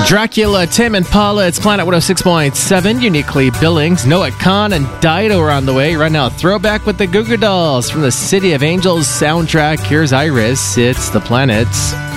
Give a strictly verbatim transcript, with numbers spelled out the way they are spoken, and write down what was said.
Dracula, Tim and Paula, it's Planet one oh six point seven, uniquely Billings. Noah Khan and Dido are on the way. Right now, throwback with the Goo Goo Dolls from the City of Angels soundtrack. Here's Iris. It's the Planets.